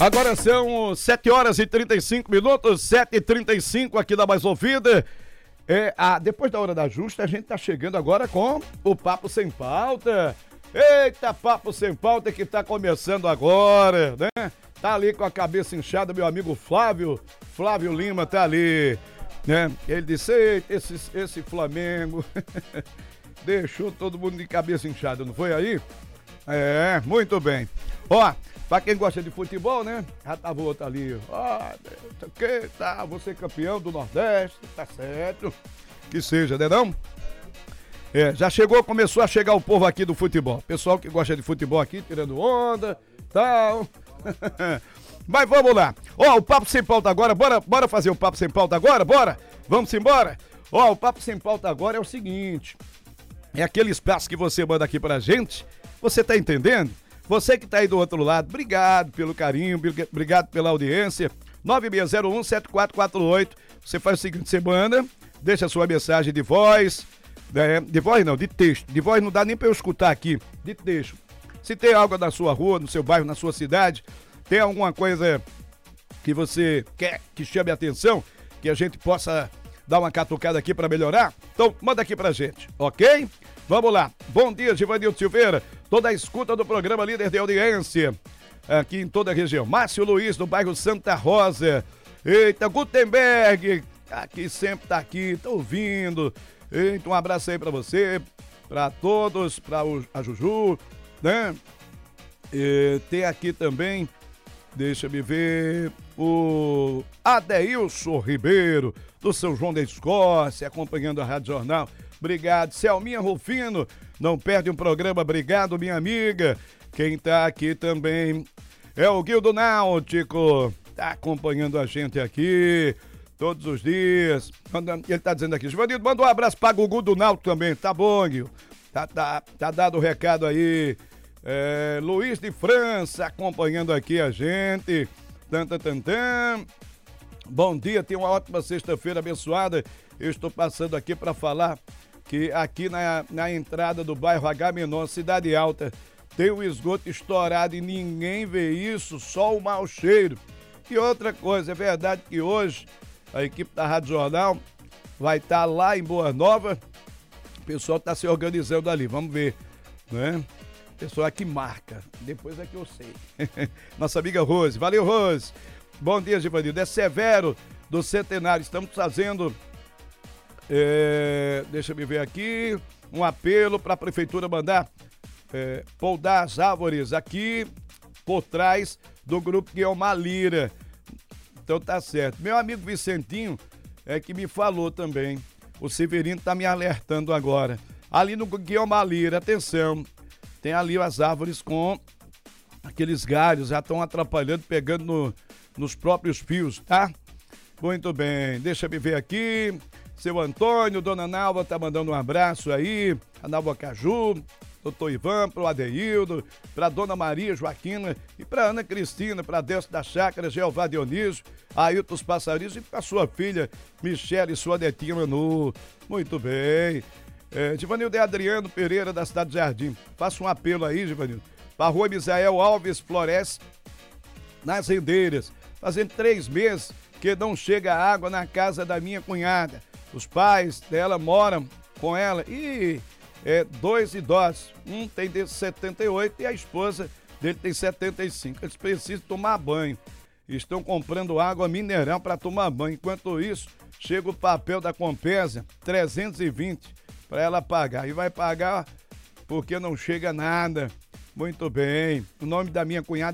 Agora são 7 horas e 35 minutos, 7h35 aqui da Mais Ouvida. Depois da hora da justa, a gente tá chegando agora com o Papo Sem Pauta. Eita, Papo Sem Pauta que tá começando agora, né? Tá ali com a cabeça inchada, meu amigo Flávio Lima tá ali, né? Ele disse, eita, esse Flamengo deixou todo mundo de cabeça inchada, não foi aí? Muito bem. Ó, pra quem gosta de futebol, né? Já tava o outro ali, você campeão do Nordeste, tá certo, que seja, né não? Começou a chegar o povo aqui do futebol, pessoal que gosta de futebol aqui, tirando onda, tal. Mas vamos lá, ó, o Papo Sem Pauta agora, bora fazer o Papo Sem Pauta agora, bora? Vamos embora? Ó, o Papo Sem Pauta agora é o seguinte, é aquele espaço que você manda aqui pra gente, você tá entendendo? Você que tá aí do outro lado, obrigado pelo carinho, obrigado pela audiência. 9601-7448. Você faz o seguinte, você manda, deixa a sua mensagem de voz, de voz não, de texto. De voz não dá nem pra eu escutar aqui, de texto. Se tem algo na sua rua, no seu bairro, na sua cidade, tem alguma coisa que você quer que chame a atenção, que a gente possa dar uma catucada aqui pra melhorar, então manda aqui pra gente, ok? Vamos lá. Bom dia, Givanildo Silveira. Toda a escuta do programa Líder de Audiência, aqui em toda a região. Márcio Luiz, do bairro Santa Rosa. Eita, Gutenberg, aqui sempre tá aqui, tá ouvindo. Eita, um abraço aí pra você, pra todos, a Juju, né? Tem aqui também, deixa me ver, o Adeilson Ribeiro, do São João da Escócia, acompanhando a Rádio Jornal. Obrigado, Selminha Rufino, não perde um programa, obrigado, minha amiga. Quem tá aqui também é o Guildo Náutico, tá acompanhando a gente aqui todos os dias. Ele tá dizendo aqui, Givanildo, manda um abraço pra Gugu do Náutico também, tá bom, Guildo? Tá dado o recado aí. Luiz de França acompanhando aqui a gente. Bom dia, tenha uma ótima sexta-feira abençoada. Eu estou passando aqui para falar que aqui na entrada do bairro H-, Cidade Alta, tem o esgoto estourado e ninguém vê isso, só o mau cheiro. E outra coisa, é verdade que hoje a equipe da Rádio Jornal vai estar lá em Boa Nova, o pessoal está se organizando ali, vamos ver, né? O pessoal aqui marca, depois é que eu sei. Nossa amiga Rose, valeu Rose. Bom dia, Givanildo, é Severo do Centenário, estamos fazendo... deixa eu ver aqui, um apelo para a prefeitura mandar podar as árvores aqui por trás do grupo Guilmar Lira. Então tá certo. Meu amigo Vicentinho que me falou também, o Severino tá me alertando agora. Ali no Guilmar Lira, atenção, tem ali as árvores com aqueles galhos, já estão atrapalhando, pegando nos próprios fios, tá? Muito bem, deixa eu ver aqui. Seu Antônio, Dona Nalva tá mandando um abraço aí, a Nalva Caju, doutor Ivan, pro Adeildo, pra Dona Maria Joaquina e pra Ana Cristina, pra Delcio da Chácara, Jeová Dionísio, Ailton os Passarinhos e pra sua filha Michele e sua netinha Manu. Muito bem. Givanildo Adriano Pereira, da cidade de Jardim. Faça um apelo aí, Givanildo, pra Rua Misael Alves Flores, nas Rendeiras. Fazendo 3 meses que não chega água na casa da minha cunhada. Os pais dela moram com ela e 2 idosos. Um tem 78 e a esposa dele tem 75. Eles precisam tomar banho. Estão comprando água mineral para tomar banho. Enquanto isso, chega o papel da Compesa, 320, para ela pagar. E vai pagar porque não chega nada. Muito bem. O nome da minha cunhada